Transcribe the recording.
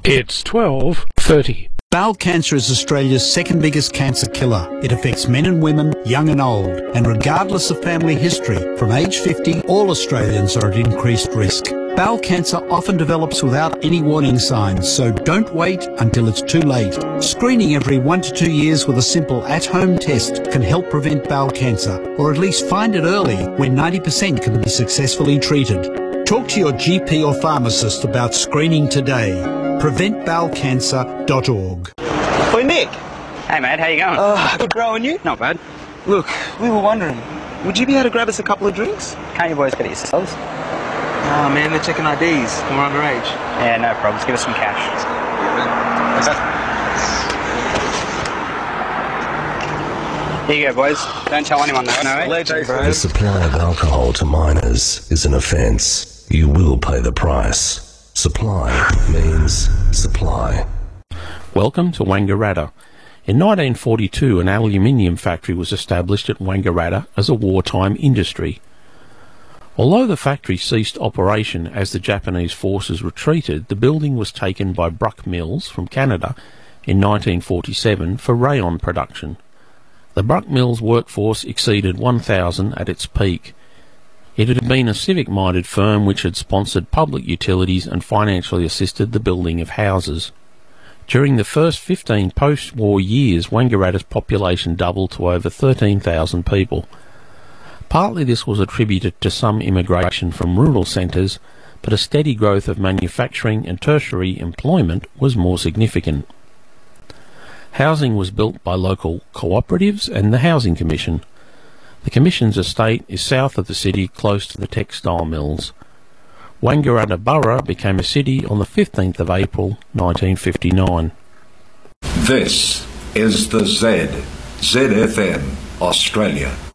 It's 12:30. Bowel cancer is Australia's second biggest cancer killer. It affects men and women, young and old, and regardless of family history, from age 50, all Australians are at increased risk. Bowel cancer often develops without any warning signs, so don't wait until it's too late. Screening every 1 to 2 years with a simple at-home test can help prevent bowel cancer, or at least find it early when 90% can be successfully treated. Talk to your GP or pharmacist about screening today. PreventBowelCancer.org. Oi, Nick. Hey mate, how you going? Good bro, and you? Not bad. Look, we were wondering, would you be able to grab us a couple of drinks? Can't you boys get it yourselves? Oh man, they're checking IDs and we're underage. Yeah, no problems. Give us some cash. Here you go, boys. Don't tell anyone though. No, Legend, bro. The supply of alcohol to minors is an offence. You will pay the price. Supply means supply. Welcome to Wangaratta. In 1942, an aluminium factory was established at Wangaratta as a wartime industry. Although the factory ceased operation as the Japanese forces retreated, the building was taken by Bruck Mills from Canada in 1947 for rayon production. The Bruck Mills workforce exceeded 1,000 at its peak. It had been a civic-minded firm which had sponsored public utilities and financially assisted the building of houses. During the first 15 post-war years, Wangaratta's population doubled to over 13,000 people. Partly this was attributed to some immigration from rural centres, but a steady growth of manufacturing and tertiary employment was more significant. Housing was built by local cooperatives and the Housing Commission. The Commission's estate is south of the city, close to the textile mills. Wangaratta Borough became a city on the 15th of April 1959. This is the ZFM Australia.